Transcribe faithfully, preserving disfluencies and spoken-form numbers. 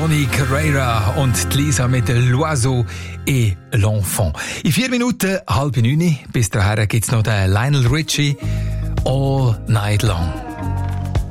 Johnny Carrera und Lisa mit L'Oiseau et l'Enfant. In vier Minuten, halb neun, bis dahin gibt's noch den Lionel Richie All Night Long.